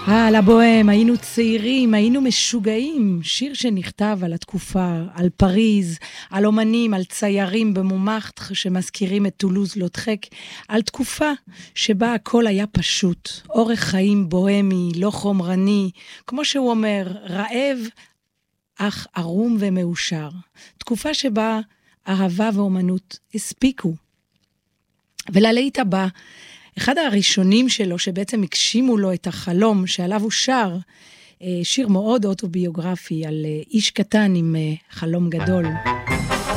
על הבוהם, היינו צעירים, היינו משוגעים, שיר שנכתב על התקופה, על פריז, על אומנים, על ציירים במומחת שמזכירים את טולוז לוטחק, על תקופה שבה הכל היה פשוט, אורך חיים בוהמי, לא חומרני, כמו שהוא אומר, רעב, אך ערום ומאושר. תקופה שבה אהבה ואומנות הספיקו. וללהיט הבא, אחד הראשונים שלו שבעצם הגשימו לו את החלום שעליו הוא שר, שיר מאוד אוטוביוגרפי על איש קטן עם חלום גדול.